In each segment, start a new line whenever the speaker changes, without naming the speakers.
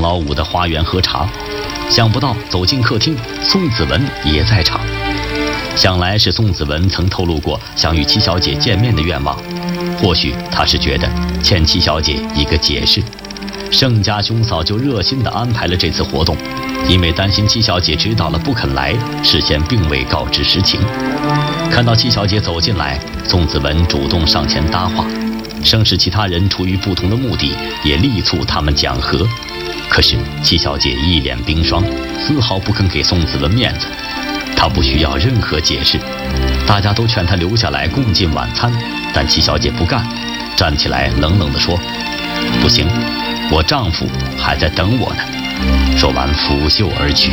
老五的花园喝茶，想不到走进客厅，宋子文也在场。想来是宋子文曾透露过想与七小姐见面的愿望，或许他是觉得欠七小姐一个解释。盛家兄嫂就热心地安排了这次活动，因为担心七小姐知道了不肯来，事先并未告知实情。看到七小姐走进来，宋子文主动上前搭话，盛世其他人出于不同的目的，也力促他们讲和。可是七小姐一脸冰霜，丝毫不肯给宋子文面子。她不需要任何解释，大家都劝她留下来共进晚餐，但七小姐不干，站起来冷冷地说：“不行，我丈夫还在等我呢。”说完拂袖而去。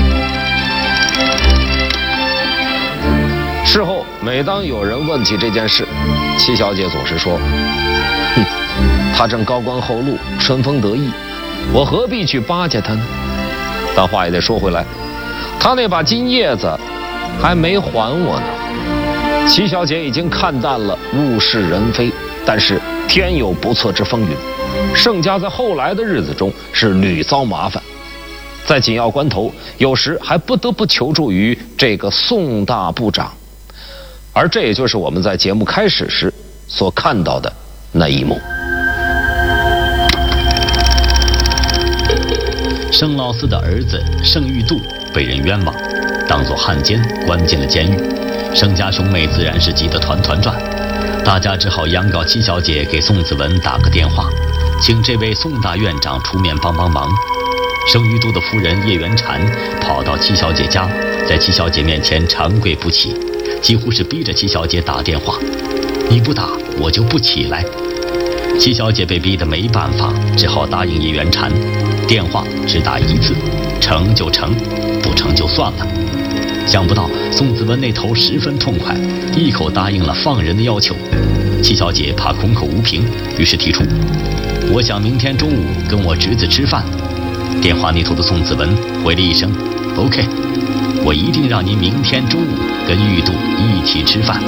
事后每当有人问起这件事，七小姐总是说：“她正高官厚禄，春风得意，我何必去巴结她呢？”但话也得说回来，她那把金叶子还没还我呢。七小姐已经看淡了物是人非，但是天有不测之风云。盛家在后来的日子中是屡遭麻烦，在紧要关头，有时还不得不求助于这个宋大部长，而这也就是我们在节目开始时所看到的那一幕。
盛老四的儿子盛玉度被人冤枉，当作汉奸关进了监狱，盛家兄妹自然是急得团团转。大家只好央告七小姐给宋子文打个电话，请这位宋大院长出面帮帮忙。盛玉度的夫人叶元婵跑到七小姐家，在七小姐面前长跪不起，几乎是逼着七小姐打电话：“你不打，我就不起来。”七小姐被逼得没办法，只好答应叶元婵，电话只打一次，成就成，不成就算了。想不到宋子文那头十分痛快，一口答应了放人的要求。七小姐怕空口无凭，于是提出：“我想明天中午跟我侄子吃饭。”电话那头的宋子文回了一声 ：“OK， 我一定让您明天中午跟玉度一起吃饭。”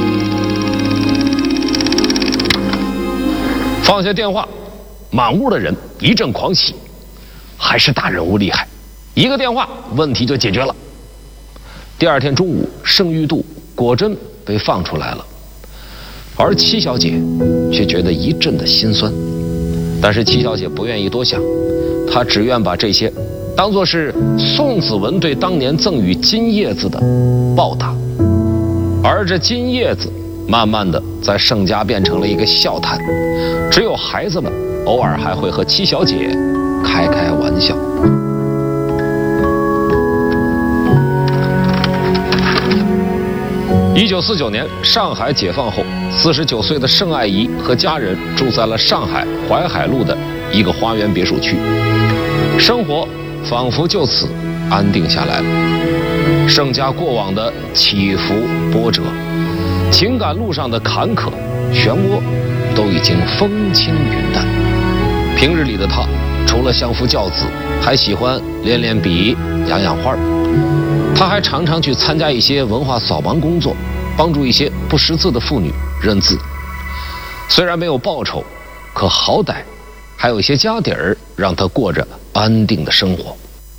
放下电话，满屋的人一阵狂喜，还是大人物厉害，一个电话问题就解决了。第二天中午，盛玉度果真被放出来了，而七小姐却觉得一阵的心酸。但是七小姐不愿意多想，她只愿把这些当作是宋子文对当年赠予金叶子的报答。而这金叶子慢慢的在盛家变成了一个笑谈，只有孩子们偶尔还会和七小姐开开玩笑。1949年上海解放后，49岁的盛爱仪和家人住在了上海淮海路的一个花园别墅区，生活仿佛就此安定下来了。盛家过往的起伏波折，情感路上的坎坷漩涡，都已经风轻云淡。平日里的他，除了相夫教子，还喜欢练练笔、养养花。他还常常去参加一些文化扫盲工作，帮助一些不识字的妇女认字。虽然没有报酬，可好歹还有一些家底儿，让他过着安定的生活。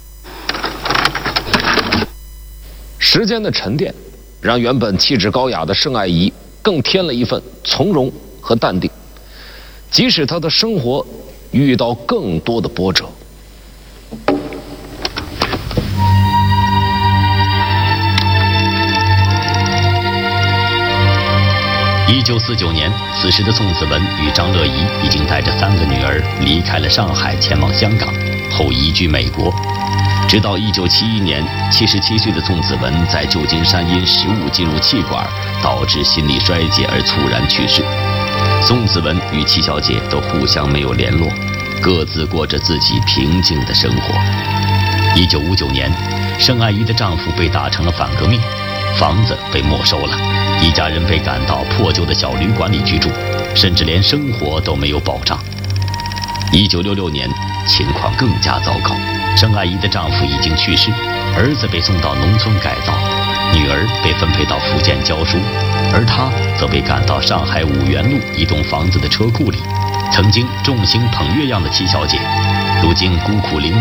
时间的沉淀，让原本气质高雅的盛爱仪更添了一份从容和淡定，即使她的生活遇到更多的波折。
1949年，此时的宋子文与张乐怡已经带着3个女儿离开了上海，前往香港，后移居美国。直到1971年，77岁的宋子文在旧金山因食物进入气管，导致心力衰竭而猝然去世。宋子文与七小姐都互相没有联络，各自过着自己平静的生活。1959年，盛爱仪的丈夫被打成了反革命，房子被没收了，一家人被赶到破旧的小旅馆里居住，甚至连生活都没有保障。1966年，情况更加糟糕，盛爱仪的丈夫已经去世，儿子被送到农村改造，女儿被分配到福建教书，而她则被赶到上海五原路一栋房子的车库里。曾经众星捧月样的七小姐，如今孤苦伶仃